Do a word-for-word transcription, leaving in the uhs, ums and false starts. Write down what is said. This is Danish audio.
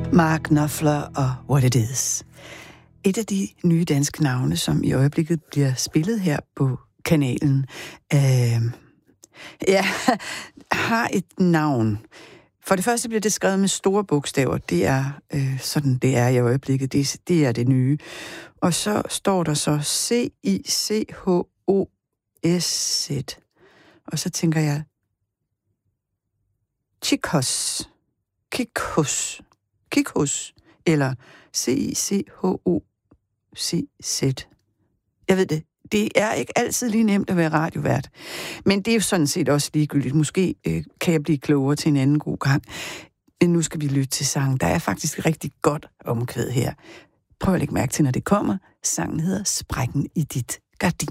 Mark Knopfler og What It Is. Et af de nye danske navne, som i øjeblikket bliver spillet her på kanalen, øh, ja, har et navn. For det første bliver det skrevet med store bogstaver. Det er øh, sådan, det er i øjeblikket. Det, det er det nye. Og så står der så C I C H O S Z. Og så tænker jeg, Chicos. Kikos. Kikos. Eller C I C H O C Z. Jeg ved det. Det er ikke altid lige nemt at være radiovært. Men det er jo sådan set også ligegyldigt. Måske øh, kan jeg blive klogere til en anden god gang. Men nu skal vi lytte til sangen. Der er faktisk rigtig godt omkvæd her. Prøv at lægge mærke til, når det kommer. Sangen hedder Sprækken i dit gardin.